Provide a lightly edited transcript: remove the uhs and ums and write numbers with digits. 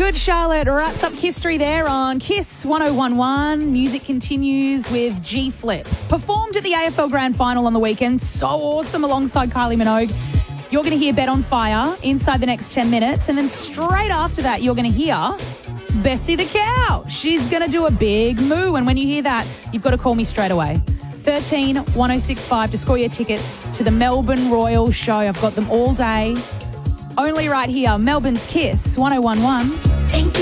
Good Charlotte wraps up History there on Kiss 1011. Music continues with G Flip. Performed at the AFL Grand Final on the weekend. So awesome alongside Kylie Minogue. You're going to hear Bet on Fire inside the next 10 minutes. And then straight after that, you're going to hear Bessie the Cow. She's going to do a big moo. And when you hear that, you've got to call me straight away. 13 1065 to score your tickets to the Melbourne Royal Show. I've got them all day. Only right here, Melbourne's Kiss 1011. Thank you.